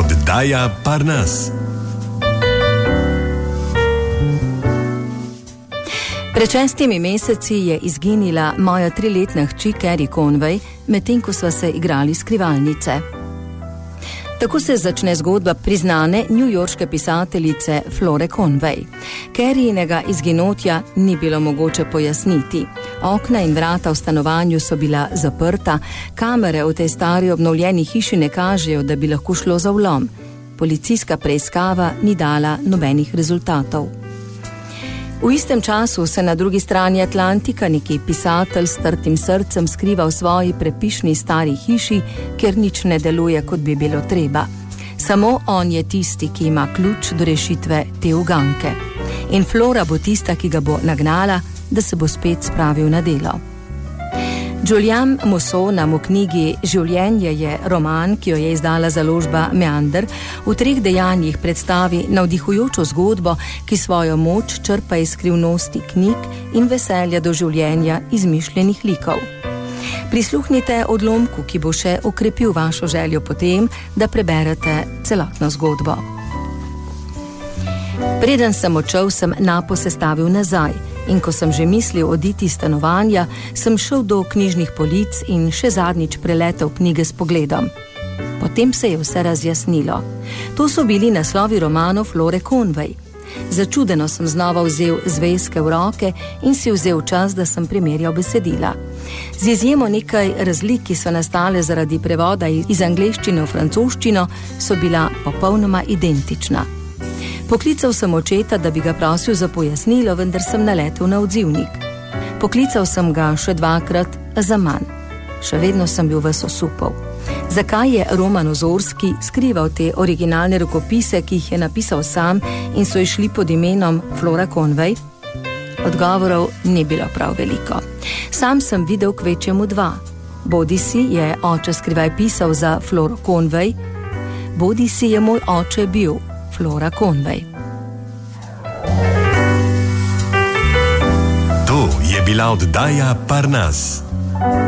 Oddaja Parnas. Pred 6 meseci je izginila moja 3-letna hči Carrie Conway, medtem ko sva se igrali skrivalnice. Tako se začne zgodba priznane newyorške pisateljice Flore Conway. Carrienega izginotja ni bilo mogoče pojasniti. Okna in vrata v stanovanju so bila zaprta, kamere v tej stari obnovljeni hiši ne kažejo, da bi lahko šlo za vlom. Policijska preiskava ni dala nobenih rezultatov. V istem času se na drugi strani Atlantika neki pisatelj s trtim srcem skriva v svoji prepišni stari hiši, kjer nič ne deluje, kot bi bilo treba. Samo on je tisti, ki ima ključ do rešitve te uganke. In Flora bo tista, ki ga bo nagnala, da se bo spet spravil na delo. Julian Mosso nam v knjigi Življenje je roman, ki jo je izdala založba Meander, v 3 dejanjih predstavi navdihujočo zgodbo, ki svojo moč črpa iz skrivnosti knjig in veselja do življenja izmišljenih likov. Prisluhnite odlomku, ki bo še okrepil vašo željo potem, da preberete celotno zgodbo. Preden sem odšel, sem napo sestavil nazaj. In ko sem že mislil oditi iz stanovanja, sem šel do knjižnih polic in še zadnjič preletel knjige s pogledom. Potem se je vse razjasnilo. To so bili naslovi romanov Flore Conway. Začudeno sem znova vzel zvezke v roke in si vzel čas, da sem primerjal besedila. Z izjemo nekaj razlik, ki so nastale zaradi prevoda iz angleščine v francoščino, so bila popolnoma identična. Poklical sem očeta, da bi ga prosil za pojasnilo, vendar sem naletel na odzivnik. Poklical sem ga še 2-krat, za manj. Še vedno sem bil ves osupel. Zakaj je Roman Ozorski skrival te originalne rokopise, ki jih je napisal sam in so išli pod imenom Flora Conway? Odgovorov ni bilo prav veliko. Sam sem videl kvečjemu 2. Bodisi je oče skrivaj pisal za Floro Conway, bodisi je moj oče bil Flora Conway. To je bila oddaja Parnas.